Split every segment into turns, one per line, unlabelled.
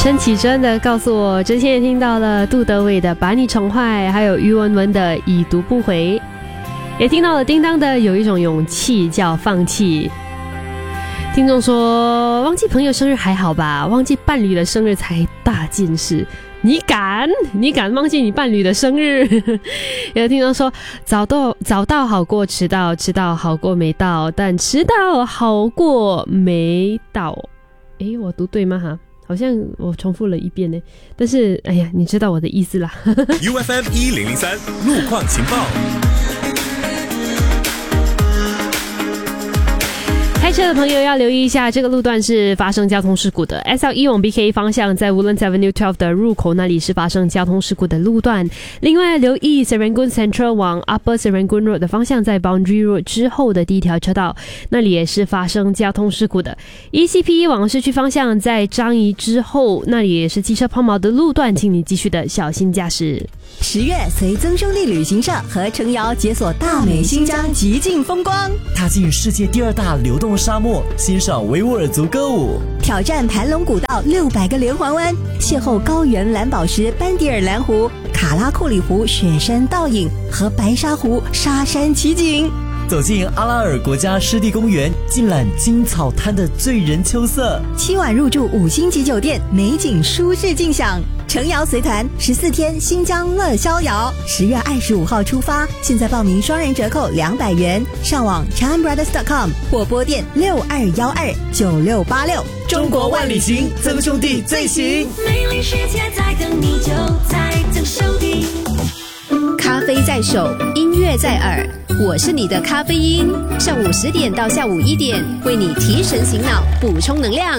陈绮贞的告诉我，之前也听到了杜德伟的把你宠坏，还有于文文的已读不回，也听到了叮当的有一种勇气叫放弃。听众说忘记朋友生日还好吧，忘记伴侣的生日才大件事。你敢忘记你伴侣的生日？有听众说早到好过迟到，迟到好过没到，但迟到好过没到。诶，我读对吗哈？好像我重复了一遍呢，但是哎呀，你知道我的意思啦。
UFM 1003路况情报。
开车的朋友要留意一下，这个路段是发生交通事故的。SL1 往 BK 方向，在 Woodlands Avenue 12的入口那里是发生交通事故的路段。另外留意 Serangoon Central 往 Upper Serangoon Road 的方向，在 Boundary Road 之后的第一条车道，那里也是发生交通事故的。ECP 往市区方向，在樟宜之后，那里也是机车抛锚的路段，请你继续的小心驾驶。
10月随曾兄弟旅行社和程瑶解锁大美新疆极尽风光，
踏进世界第2大流动沙漠，欣赏维吾尔族歌舞，
挑战盘龙古道600个连环弯，邂逅高原蓝宝石班迪尔蓝湖、卡拉库里湖雪山倒影和白沙湖沙山奇景，
走进阿拉尔国家湿地公园，尽览金草滩的醉人秋色。
7晚入住5星级酒店，美景舒适尽享。程瑶随团14天新疆乐逍遥，10月25号出发，现在报名双人折扣200元，上网 ChanBrothers.com 或拨电62129686。
中国万里行，曾兄弟最行。
美丽世界在等你，就在曾兄弟。
咖啡在手，音乐在耳，我是你的咖啡因。上午10点到下午1点，为你提神醒脑，补充能量。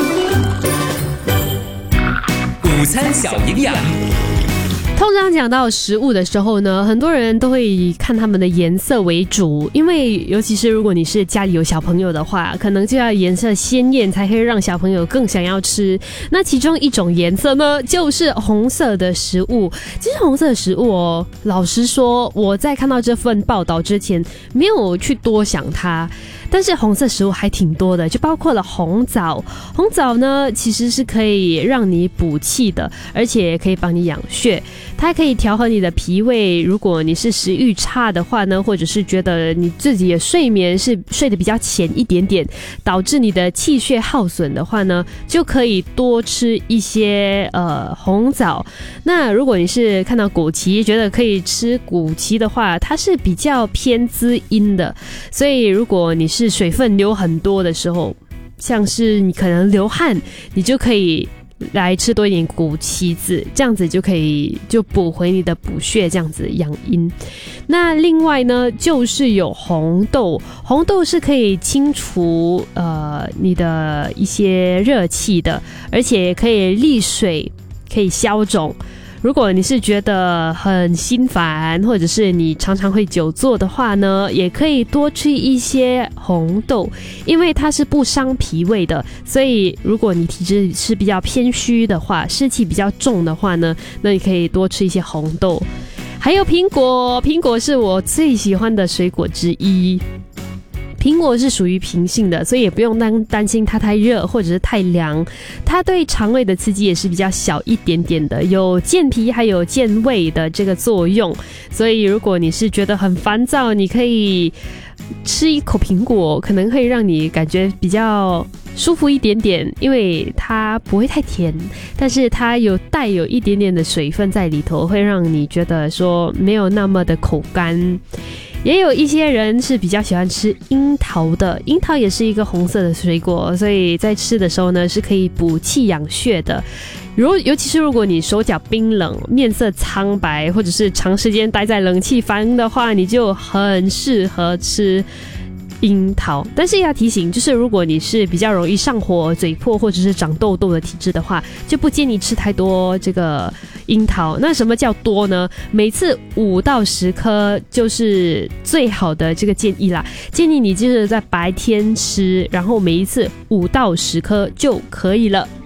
午餐小营养。
通常讲到食物的时候呢，很多人都会以看它们的颜色为主，因为尤其是如果你是家里有小朋友的话，可能就要颜色鲜艳才可以让小朋友更想要吃。那其中一种颜色呢，就是红色的食物。其实红色的食物哦，老实说，我在看到这份报道之前没有去多想它。但是红色食物还挺多的，就包括了红枣。红枣呢，其实是可以让你补气的，而且可以帮你养血。它可以调和你的脾胃。如果你是食欲差的话呢，或者是觉得你自己的睡眠是睡得比较浅一点点，导致你的气血耗损的话呢，就可以多吃一些红枣。那如果你是看到枸杞觉得可以吃枸杞的话，它是比较偏滋阴的，所以如果你是水分流很多的时候，像是你可能流汗，你就可以来吃多一点枸杞子，这样子就可以就补回你的补血，这样子养阴。那另外呢，就是有红豆，红豆是可以清除你的一些热气的，而且可以利水，可以消肿。如果你是觉得很心烦，或者是你常常会久坐的话呢，也可以多吃一些红豆，因为它是不伤脾胃的，所以如果你体质是比较偏虚的话，湿气比较重的话呢，那你可以多吃一些红豆。还有苹果，苹果是我最喜欢的水果之一。苹果是属于平性的，所以也不用担心它太热或者是太凉。它对肠胃的刺激也是比较小一点点的，有健脾还有健胃的这个作用。所以如果你是觉得很烦躁，你可以吃一口苹果，可能会让你感觉比较舒服一点点，因为它不会太甜，但是它带有一点点的水分在里头，会让你觉得说没有那么的口干。也有一些人是比较喜欢吃樱桃的，樱桃也是一个红色的水果，所以在吃的时候呢，是可以补气养血的。尤其是如果你手脚冰冷、面色苍白，或者是长时间待在冷气房的话，你就很适合吃樱桃。但是要提醒，就是如果你是比较容易上火、嘴破或者是长痘痘的体质的话，就不建议吃太多这个樱桃。那什么叫多呢？每次5到10颗就是最好的这个建议啦。建议你就是在白天吃，然后每一次5到10颗就可以了。